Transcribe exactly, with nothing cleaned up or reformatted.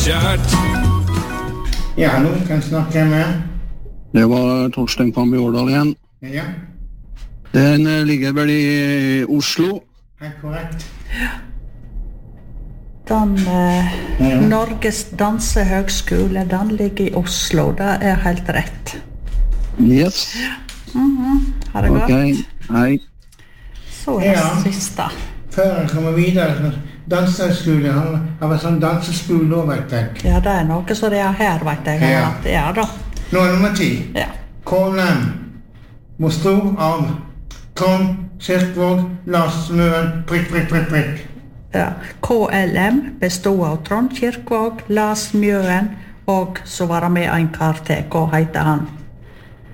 Ja, hallo, kan snakke med? Det var Torstein Kambi Årdal igjen. Ja. Den ligger vel i Oslo. Helt korrekt. Den eh, ja. Norges dansehøgskole, den ligger i Oslo. Det er helt rett. Yes. Mm-hmm. Har det gått? Ok, hei. Så er det ja. Siste. Før jeg kommer videre, dansehøgskole har, har vært sånn danseskole også, vet jeg. Ja, det er noe så det er her, vet jeg. Ja. Ja, da. Nå er nummer ti. Ja. K L M består av Trond, Kirkvåg, Lars Møen, prikk, prikk, prikk, prikk. Ja. K L M bestod av Trond, Kirkvåg, Lars Mjøen, og så var det med en kar til. Hva heter han?